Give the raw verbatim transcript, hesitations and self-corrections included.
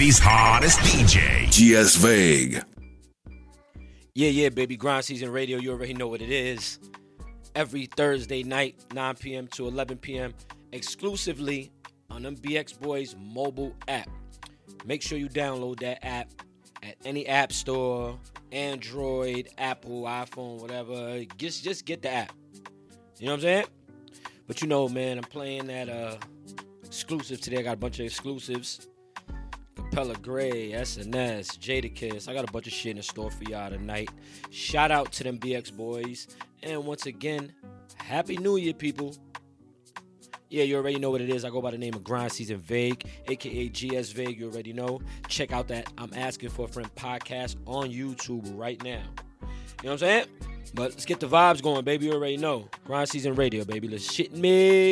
city's hottest D J, G S Vague. Yeah, yeah, baby. Grind Season Radio, you already know what it is. Every Thursday night, nine p.m. to eleven p.m., exclusively on them B X Boys mobile app. Make sure you download that app at any app store, Android, Apple, iPhone, whatever. Just, just get the app. You know what I'm saying? But you know, man, I'm playing that uh, exclusive today. I got a bunch of exclusives. Capella Gray, S N S, Jadakiss. I got a bunch of shit in store for y'all tonight. Shout out to them B X Boys. And once again, Happy New Year, people. Yeah, you already know what it is. I go by the name of Grind Season Vague, a k a. G S Vague. You already know. Check out that I'm Asking for a Friend podcast on YouTube right now. You know what I'm saying? But let's get the vibes going, baby. You already know. Grind Season Radio, baby. Let's shit me.